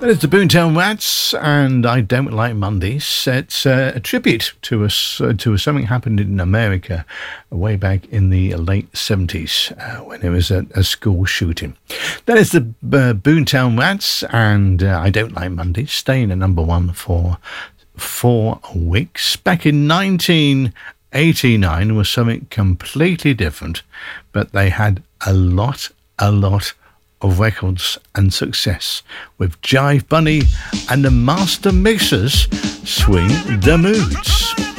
That is the Boomtown Rats, and I Don't Like Mondays. It's a tribute to something happened in America way back in the late 70s when there was a school shooting. That is the Boomtown Rats, and I Don't Like Mondays, staying at number one for 4 weeks. Back in 1989 was something completely different, but they had a lot of records and success with Jive Bunny and the Master Mixers. Swing the Moods.